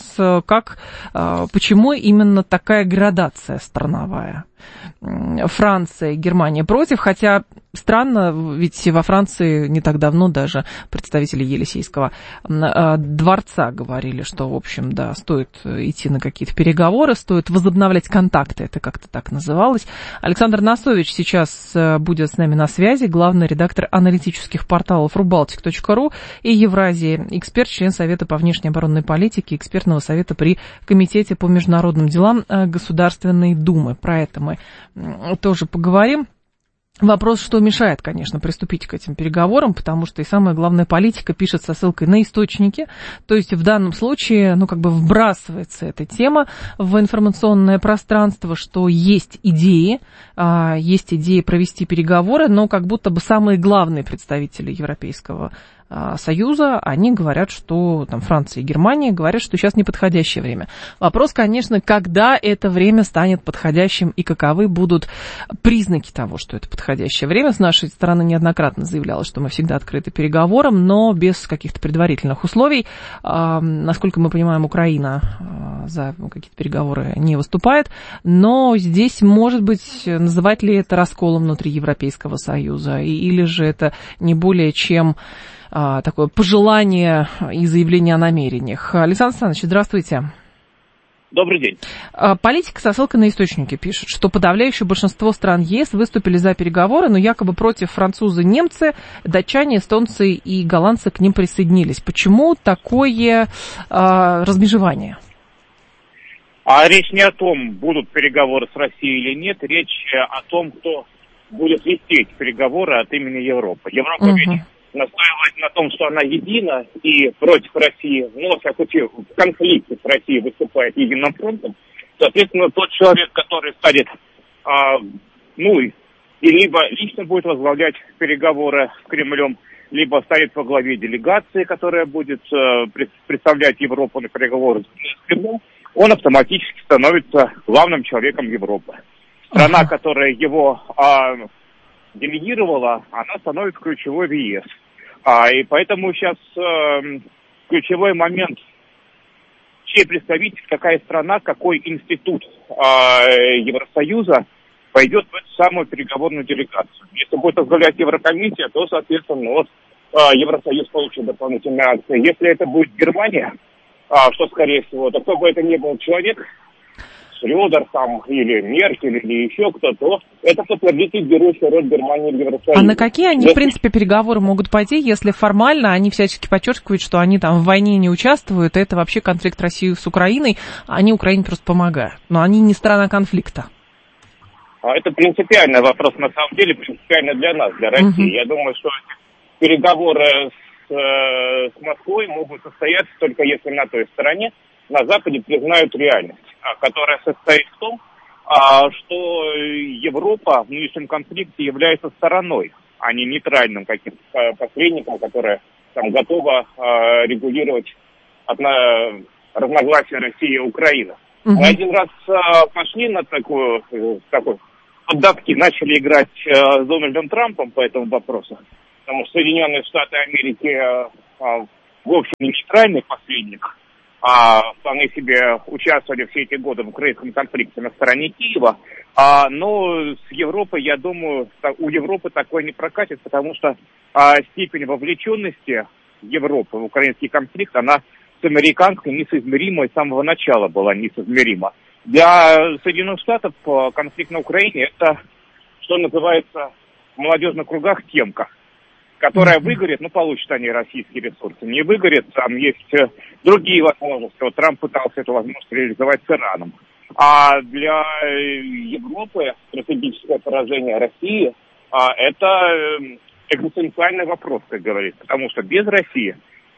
S12: почему именно такая градация страновая? Франция и Германия против, хотя странно, ведь во Франции не так давно даже представители Елисейского дворца говорили, что, в общем, да, стоит идти на какие-то переговоры, стоит возобновлять контакты, это как-то так называлось. Александр Насович сейчас будет с нами на связи, главный редактор аналитических порталов rubaltic.ru и Евразии, эксперт, член Совета по внешней оборонной политике, экспертного совета при Комитете по международным делам Государственной Думы. Про это мы тоже поговорим. Вопрос, что мешает, конечно, приступить к этим переговорам, потому что и самая главная Политика пишет со ссылкой на источники, то есть в данном случае, вбрасывается эта тема в информационное пространство, что есть идеи провести переговоры, но как будто бы самые главные представители Европейского Союза, они говорят, что Франция и Германия говорят, что сейчас неподходящее время. Вопрос, конечно, когда это время станет подходящим и каковы будут признаки того, что это подходящее время. С нашей стороны неоднократно заявлялось, что мы всегда открыты переговорам, но без каких-то предварительных условий. Насколько мы понимаем, Украина за какие-то переговоры не выступает, но здесь, может быть, называть ли это расколом внутри Европейского Союза, или же это не более чем такое пожелание и заявление о намерениях. Александр Александрович, здравствуйте.
S14: Добрый день.
S12: Политика со ссылкой на источники пишет, что подавляющее большинство стран ЕС выступили за переговоры, но якобы против французы, немцы, датчане, эстонцы и голландцы к ним присоединились. Почему такое размежевание?
S14: Речь не о том, будут переговоры с Россией или нет, речь о том, кто будет вести эти переговоры от имени Европы. Европа ведь настаивает на том, что она едина и против России, но, во всяком случае, в конфликте с Россией выступает единым фронтом. Соответственно, тот человек, который станет, и либо лично будет возглавлять переговоры с Кремлем, либо станет во главе делегации, которая будет представлять Европу на переговоры с Кремлем, он автоматически становится главным человеком Европы. Страна, которая его делегировала, она становится ключевой в ЕС. И поэтому сейчас ключевой момент, чей представитель, какая страна, какой институт Евросоюза пойдет в эту самую переговорную делегацию. Если будет возглавлять Еврокомиссия, то, соответственно, Евросоюз получит дополнительные акции. Если это будет Германия, что скорее всего, то кто бы это ни был человек, Шрёдер или Меркель, или еще кто-то, это подтвердит берущую роль Германии в Евросоюзе.
S12: А на какие они, в принципе, переговоры могут пойти, если формально они всячески подчеркивают, что они там в войне не участвуют, это вообще конфликт России с Украиной, они Украине просто помогают, но они не сторона конфликта?
S14: Это принципиальный вопрос, на самом деле, принципиально для нас, для России. Я думаю, что переговоры с Москвой могут состояться только если на той стороне, на Западе признают реальность, которая состоит в том, что Европа в нынешнем конфликте является стороной а не нейтральным каким-то посредником, которое там готово регулировать разногласия России и Украины. Мы один раз пошли на такой поддавки, начали играть с Дональдом Трампом по этому вопросу, потому что Соединенные Штаты Америки вовсе не нейтральный посредник, а вполне себе участвовали все эти годы в украинском конфликте на стороне Киева. Но с Европой, я думаю, у Европы такое не прокатит, потому что степень вовлеченности Европы в украинский конфликт, она с американской несоизмерима и с самого начала была несоизмерима. Для Соединенных Штатов конфликт на Украине – это, что называется, в молодежных кругах темка, которая выгорит, получат они российские ресурсы. Не выгорит, там есть другие возможности. Вот Трамп пытался эту возможность реализовать с Ираном. А для Европы стратегическое поражение России – это экзистенциальный вопрос, как говорится. Потому что без России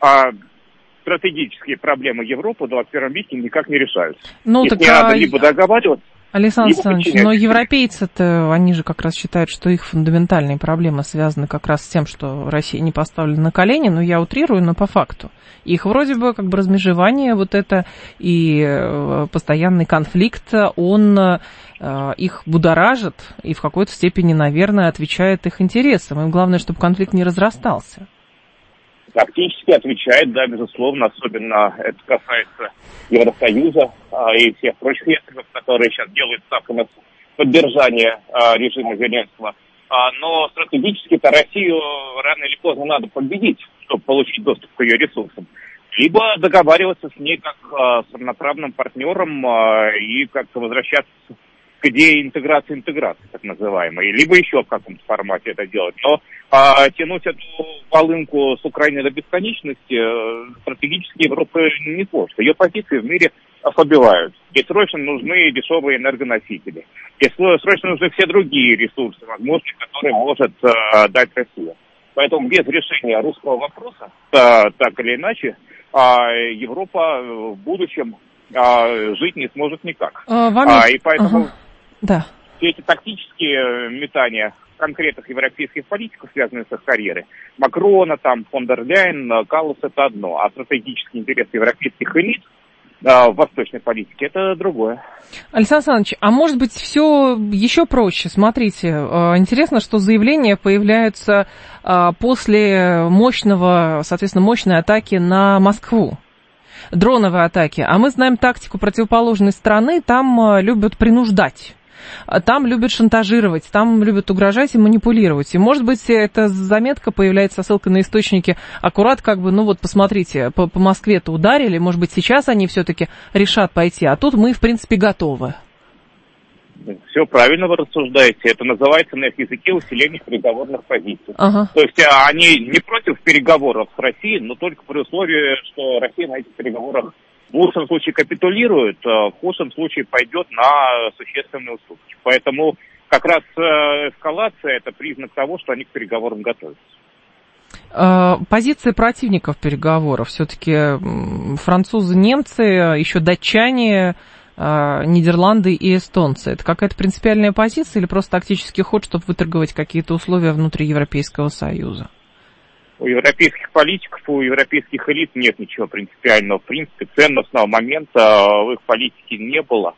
S14: стратегические проблемы Европы в 21 веке никак не решаются. Их не надо либо договариваться,
S12: Александр Александрович, но европейцы-то, они же как раз считают, что их фундаментальные проблемы связаны как раз с тем, что Россия не поставлена на колени, но я утрирую, но по факту. Их вроде бы как бы размежевание вот это и постоянный конфликт, он их будоражит и в какой-то степени, наверное, отвечает их интересам. Им главное, чтобы конфликт не разрастался.
S14: Фактически отвечает, да, безусловно, особенно это касается Евросоюза и всех прочих ветров, которые сейчас делают ставку на поддержание режима Зеленского. Но стратегически-то Россию рано или поздно надо победить, чтобы получить доступ к ее ресурсам. Либо договариваться с ней как с равноправным партнером и как-то возвращаться к идее интеграции, так называемой, либо еще в каком-то формате это делать. Но тянуть эту волынку с Украины до бесконечности стратегически Европа не сможет. Ее позиции в мире ослабевают. Ей срочно нужны дешевые энергоносители. Ей срочно нужны все другие ресурсы, возможности, которые может дать Россия. Поэтому без решения русского вопроса, так или иначе, Европа в будущем жить не сможет никак. И поэтому все эти тактические метания конкретных европейских политиков, связанных с их карьерой, Макрона, фон дер Ляйен, Каллас – это одно, а стратегические интересы европейских элит в восточной политике – это другое.
S12: Александр Александрович, а может быть все еще проще? Смотрите, интересно, что заявления появляются после мощной атаки на Москву. Дроновые атаки. А мы знаем тактику противоположной стороны, там любят принуждать. Там любят шантажировать, там любят угрожать и манипулировать. И, может быть, эта заметка появляется со ссылкой на источники аккурат посмотрите, по Москве-то ударили, может быть, сейчас они все-таки решат пойти, а тут мы, в принципе, готовы.
S14: Все правильно вы рассуждаете. Это называется на их языке усиление переговорных позиций.
S12: Ага.
S14: То есть они не против переговоров с Россией, но только при условии, что Россия на этих переговорах в лучшем случае капитулирует, в худшем случае пойдет на существенные уступки. Поэтому как раз эскалация – это признак того, что они к переговорам готовятся.
S12: Позиция противников переговоров. Все-таки французы, немцы, еще датчане, Нидерланды и эстонцы. Это какая-то принципиальная позиция или просто тактический ход, чтобы выторговать какие-то условия внутри Европейского Союза?
S14: У европейских политиков, у европейских элит нет ничего принципиального. В принципе, ценностного момента в их политике не было.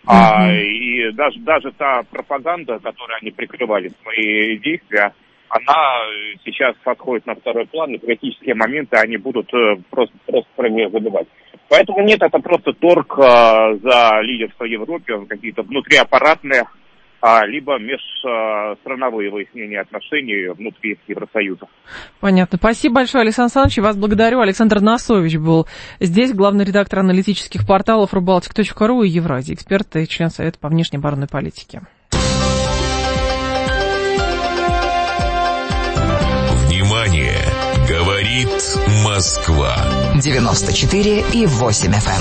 S14: И даже та пропаганда, которой они прикрывали свои действия, она сейчас отходит на второй план, и критические моменты они будут просто про нее забывать. Поэтому нет, это просто торг за лидерство в Европе, какие-то внутриаппаратные, либо межстрановые выяснения отношений внутри Евросоюза.
S12: Понятно. Спасибо большое, Александр Александрович. Вас благодарю. Александр Носович был здесь, главный редактор аналитических порталов Rubaltic.ru и Евразия, эксперт и член Совета по внешней оборонной политике.
S7: Внимание! Говорит Москва.
S6: 94,8 FM.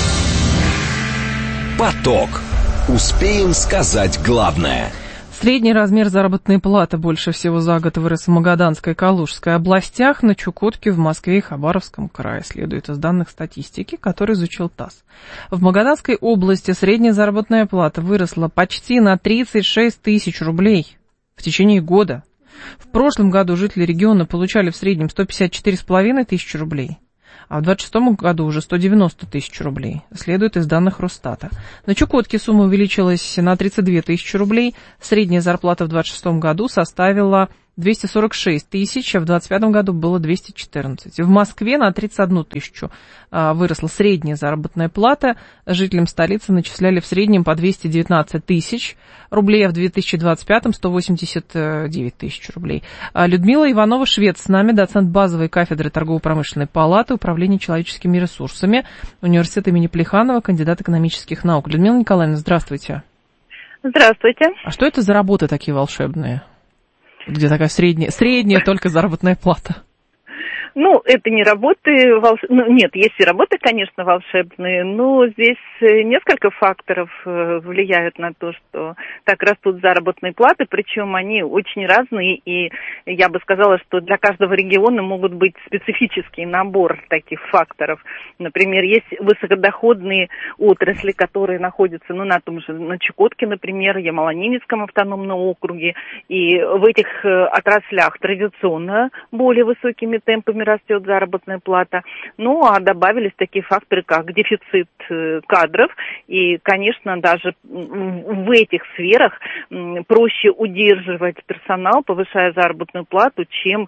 S4: Поток. Успеем сказать главное.
S12: Средний размер заработной платы больше всего за год вырос в Магаданской и Калужской областях, на Чукотке, в Москве и Хабаровском крае, следует из данных статистики, которые изучил ТАСС. В Магаданской области средняя заработная плата выросла почти на 36 тысяч рублей в течение года. В прошлом году жители региона получали в среднем 154,5 тысячи рублей, а в 2026 году уже 190 тысяч рублей, следует из данных Росстата. На Чукотке сумма увеличилась на 32 тысячи рублей, средняя зарплата в 2026 году составила 246 тысяч, а в 2025 году было 214. В Москве на 31 тысячу выросла средняя заработная плата. Жителям столицы начисляли в среднем по 219 тысяч рублей, а в 2025 189 тысяч рублей. Людмила Иванова-Швец с нами, доцент базовой кафедры торгово-промышленной палаты, управления человеческими ресурсами, университет имени Плеханова, кандидат экономических наук. Людмила Николаевна, здравствуйте.
S15: Здравствуйте.
S12: А что это за работы такие волшебные? Где такая средняя только заработная плата?
S15: Ну, это не работы нет, есть и работы, конечно, волшебные, но здесь несколько факторов влияют на то, что так растут заработные платы, причем они очень разные, и я бы сказала, что для каждого региона могут быть специфический набор таких факторов. Например, есть высокодоходные отрасли, которые находятся, на том же, на Чукотке, например, Ямало-Ненецком автономном округе, и в этих отраслях традиционно более высокими темпами растет заработная плата. Ну, а добавились такие факторы, как дефицит кадров. И, конечно, даже в этих сферах проще удерживать персонал, повышая заработную плату, чем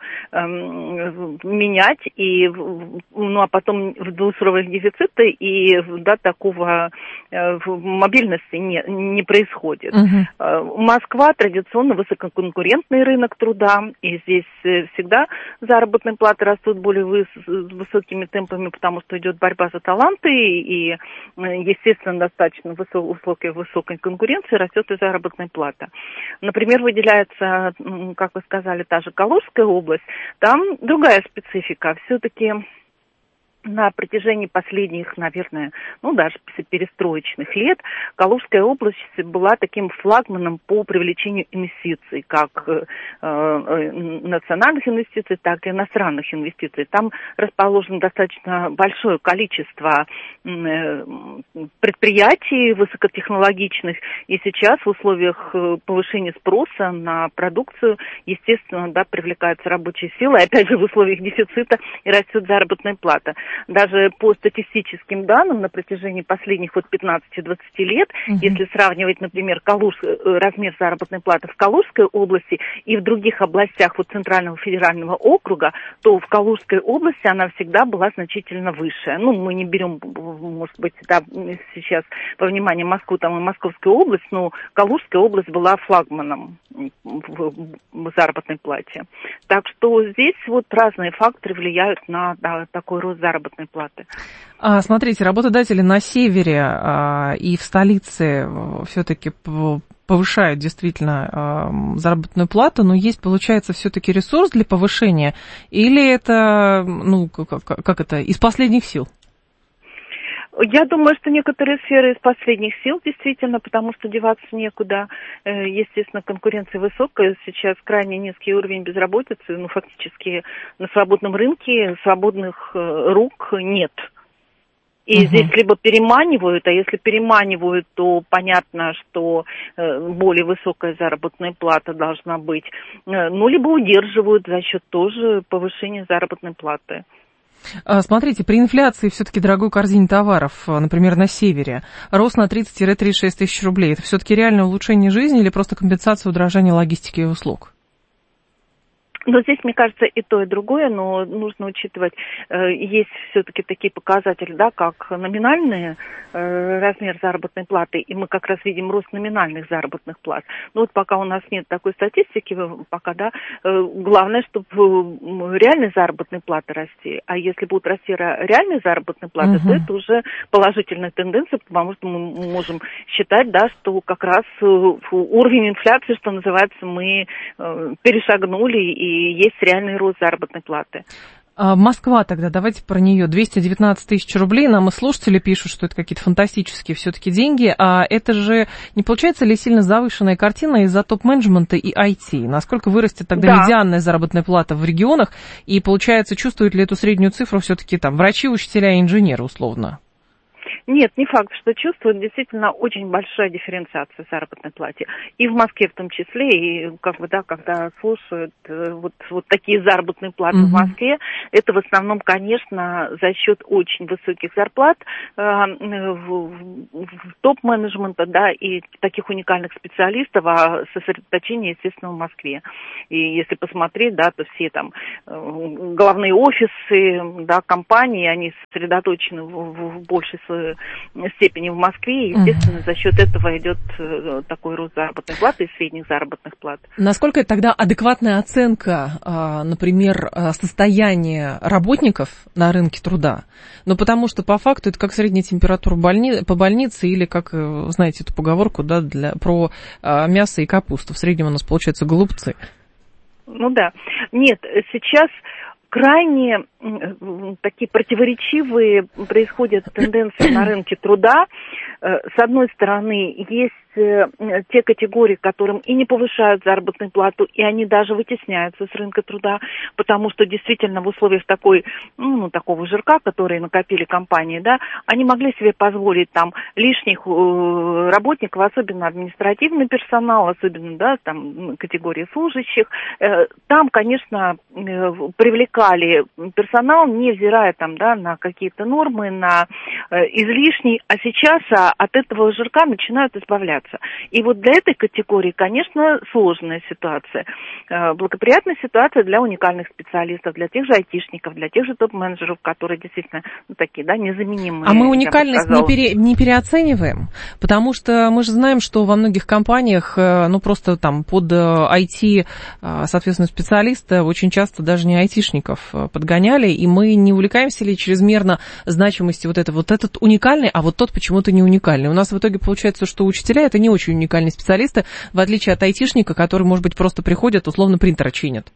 S15: менять. А потом в условиях дефицита и такого мобильности не происходит. Москва традиционно высококонкурентный рынок труда. И здесь всегда заработные платы растут более высокими темпами, потому что идет борьба за таланты, и, естественно, достаточно высокой конкуренции растет и заработная плата. Например, выделяется, как вы сказали, та же Калужская область, там другая специфика. Все-таки на протяжении последних, наверное, даже перестроечных лет Калужская область была таким флагманом по привлечению инвестиций, как национальных инвестиций, так и иностранных инвестиций. Там расположено достаточно большое количество предприятий высокотехнологичных, и сейчас в условиях повышения спроса на продукцию, естественно, привлекается рабочая сила, и опять же в условиях дефицита и растет заработная плата. Даже по статистическим данным на протяжении последних 15-20 лет, если сравнивать, например, размер заработной платы в Калужской области и в других областях Центрального федерального округа, то в Калужской области она всегда была значительно выше. Мы не берем, может быть, сейчас во внимание Москву и Московскую область, но Калужская область была флагманом в заработной плате. Так что здесь разные факторы влияют на такой рост заработной платы.
S12: Смотрите, работодатели на севере и в столице все-таки повышают действительно заработную плату, но есть, получается, все-таки ресурс для повышения, или это, из последних сил?
S15: Я думаю, что некоторые сферы из последних сил, действительно, потому что деваться некуда. Естественно, конкуренция высокая. Сейчас крайне низкий уровень безработицы. Фактически на свободном рынке свободных рук нет. И здесь либо переманивают, а если переманивают, то понятно, что более высокая заработная плата должна быть. Либо удерживают за счет тоже повышения заработной платы.
S12: Смотрите, при инфляции все-таки дорогой корзине товаров, например, на севере, рост на 30-36 тысяч рублей, это все-таки реальное улучшение жизни или просто компенсация удорожания логистики и услуг?
S15: Но здесь, мне кажется, и то, и другое, но нужно учитывать, есть все-таки такие показатели, как номинальный размер заработной платы, и мы как раз видим рост номинальных заработных плат. Но пока у нас нет такой статистики, главное, чтобы реальные заработные платы расти, а если будут расти реальные заработные платы, то это уже положительная тенденция, потому что мы можем считать, что как раз уровень инфляции, что называется, мы перешагнули, и есть реальный рост заработной платы.
S12: Москва тогда, давайте про нее. 219 тысяч рублей. Нам и слушатели пишут, что это какие-то фантастические все-таки деньги. А это же не получается ли сильно завышенная картина из-за топ-менеджмента и IT? Насколько вырастет тогда медианная заработная плата в регионах? И получается, чувствуют ли эту среднюю цифру все-таки врачи, учителя и инженеры условно?
S15: Нет, не факт, что чувствуют. Действительно, очень большая дифференциация в заработной плате. И в Москве в том числе, и когда слушают вот такие заработные платы в Москве, это в основном, конечно, за счет очень высоких зарплат в топ-менеджмента, и таких уникальных специалистов, а сосредоточение, естественно, в Москве. И если посмотреть, то все там главные офисы, компании, они сосредоточены в большей степени в Москве, и, естественно, за счет этого идет такой рост заработной платы и средних заработных плат.
S12: Насколько это тогда адекватная оценка, например, состояния работников на рынке труда? Ну, потому что, по факту, это как средняя температура по больнице или, как, знаете, эту поговорку, про мясо и капусту. В среднем у нас, получается, голубцы.
S15: Ну да. Нет, сейчас крайне такие противоречивые происходят тенденции на рынке труда. С одной стороны, есть те категории, которым и не повышают заработную плату, и они даже вытесняются с рынка труда, потому что действительно в условиях такого жирка, который накопили компании, они могли себе позволить там лишних работников, особенно административный персонал, особенно там категории служащих. Там, конечно, привлекали персонал, невзирая там, на какие-то нормы, на излишний, а сейчас от этого жирка начинают избавляться. И вот для этой категории, конечно, сложная ситуация. Благоприятная ситуация для уникальных специалистов, для тех же айтишников, для тех же топ-менеджеров, которые действительно такие, незаменимые.
S12: А мы уникальность не переоцениваем, потому что мы же знаем, что во многих компаниях, просто там под IT, соответственно, специалиста очень часто даже не айтишников подгоняли, и мы не увлекаемся ли чрезмерно значимостью вот этот уникальный, а вот тот почему-то не уникальный. У нас в итоге получается, что учителя — это не очень уникальные специалисты, в отличие от айтишника, который, может быть, просто приходят, условно, принтера чинят.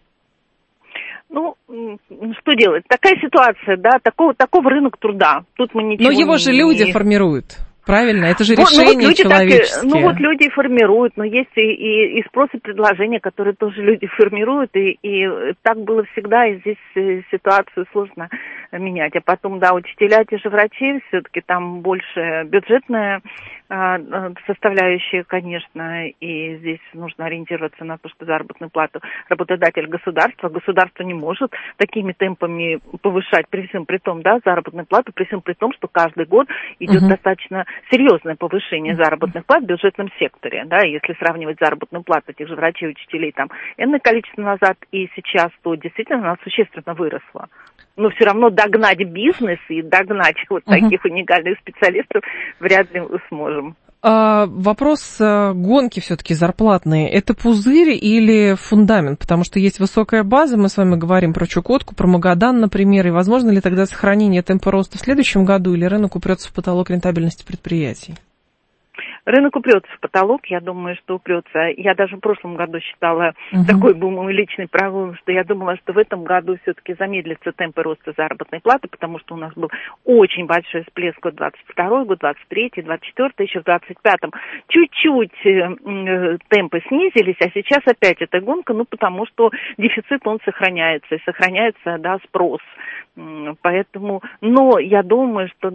S15: Ну, что делать? Такая ситуация, такого рынок труда. Тут мы ничего.
S12: Но его же люди формируют. Правильно, это же решение человеческие.
S15: Люди формируют, но есть и спрос и предложения, которые тоже люди формируют, и так было всегда, и здесь ситуацию сложно менять. А потом, учителя, те же врачи, все-таки там больше бюджетная составляющая, конечно, и здесь нужно ориентироваться на то, что заработную плату работодатель государство не может такими темпами повышать, при всем при том, заработную плату, при всем при том, что каждый год идет достаточно серьезное повышение заработных плат в бюджетном секторе, если сравнивать заработную плату тех же врачей, учителей там энное количество назад и сейчас, то действительно она существенно выросла. Но все равно догнать бизнес и догнать вот таких уникальных специалистов вряд ли сможем.
S12: Вопрос гонки все-таки зарплатные. Это пузырь или фундамент? Потому что есть высокая база, мы с вами говорим про Чукотку, про Магадан, например, и возможно ли тогда сохранение темпа роста в следующем году, или рынок упрется в потолок рентабельности предприятий?
S15: Рынок упрется в потолок, я думаю, что упрется. Я даже в прошлом году считала, такой был мой личный прогноз, что я думала, что в этом году все-таки замедлится темпы роста заработной платы, потому что у нас был очень большой всплеск год 22, год 23, 24, еще в 25-м. Чуть-чуть темпы снизились, а сейчас опять эта гонка, потому что дефицит, он сохраняется, и сохраняется, спрос. Поэтому, но я думаю, что,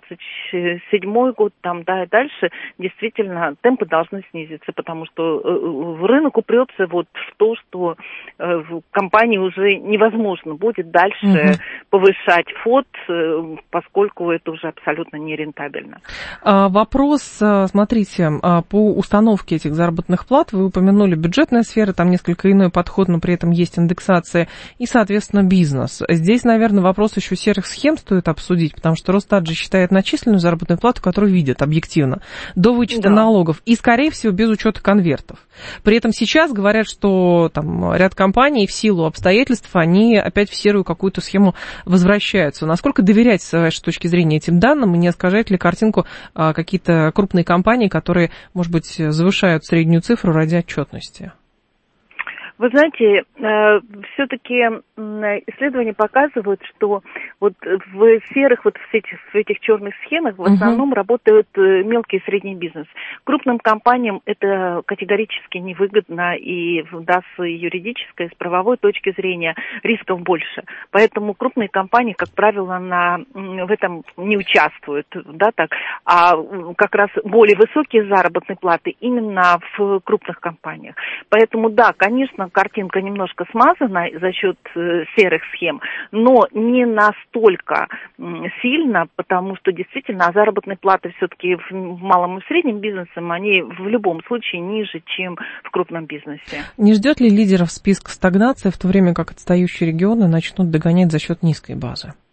S15: 27-й год, и дальше, действительно, темпы должны снизиться, потому что рынок упрется в то, что в компании уже невозможно будет дальше повышать ФОТ, поскольку это уже абсолютно нерентабельно.
S12: Вопрос, смотрите, по установке этих заработных плат, вы упомянули бюджетная сфера, там несколько иной подход, но при этом есть индексация, и, соответственно, бизнес. Здесь, наверное, вопрос еще серых схем стоит обсудить, потому что Росстат же считает начисленную заработную плату, которую видят объективно, до вычета налогов, и, скорее всего, без учета конвертов. При этом сейчас говорят, что там ряд компаний в силу обстоятельств, они опять в серую какую-то схему возвращаются. Насколько доверять, с вашей точки зрения, этим данным, и не искажает ли картинку какие-то крупные компании, которые, может быть, завышают среднюю цифру ради отчетности?
S15: Вы знаете, все-таки исследования показывают, что вот в серых, вот в этих черных схемах в основном работают мелкий и средний бизнес. Крупным компаниям это категорически невыгодно, и да, с юридической, с правовой точки зрения рисков больше. Поэтому крупные компании, как правило, в этом не участвуют, да, так, а как раз более высокие заработные платы именно в крупных компаниях. Поэтому, да, конечно, картинка немножко смазана за счет серых схем, но не настолько сильно, потому что действительно заработные платы все-таки в малом и среднем бизнесе, они в любом случае ниже, чем в крупном бизнесе.
S16: Не ждет ли лидеров списка стагнации, в то время как отстающие регионы начнут догонять за счет низкой базы?